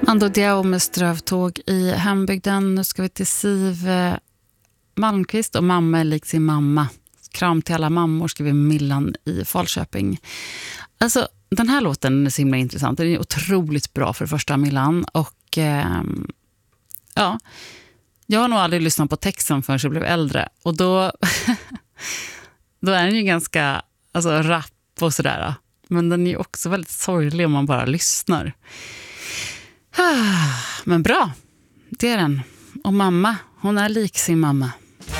Ando Diao med Strövtåg i hembygden. Nu ska vi till Siv Malmqvist och Mamma är lik sin mamma. Kram till alla mammor, skriver Millan i Falköping. Alltså, den här låten är så himla intressant. Den är otroligt bra för första, Millan. Och ja, jag har nog aldrig lyssnat på texten förrän jag blev äldre. Och då, då är den ju ganska rapp och sådär. Men den är ju också väldigt sorglig om man bara lyssnar. Men bra, det är den. Och mamma, hon är lik sin mamma.